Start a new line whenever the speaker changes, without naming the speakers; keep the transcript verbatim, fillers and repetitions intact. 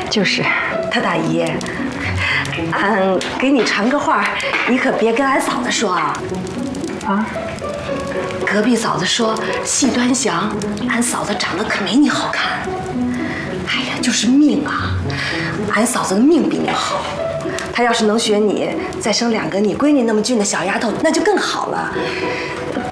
就是，
他大姨，俺给你传个话，你可别跟俺嫂子说啊。啊？隔壁嫂子说，细端详，俺嫂子长得可没你好看。哎呀，就是命啊！俺嫂子的命比你好。她要是能学你，再生两个你闺女那么俊的小丫头，那就更好了。